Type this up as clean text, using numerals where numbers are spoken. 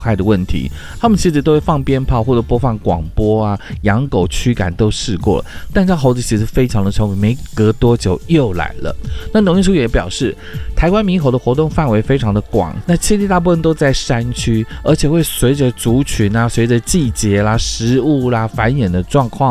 害的问题，他们其实都会放鞭炮或者播放广播啊，养狗驱赶都试过了，但这猴子其实非常的聪明，没隔多久又来了。那农业署也表示，台湾猕猴的活动范围非常的广，那栖地大部分都在山区，而且会随着族群啊、随着季节啦、食物啦、繁衍的状况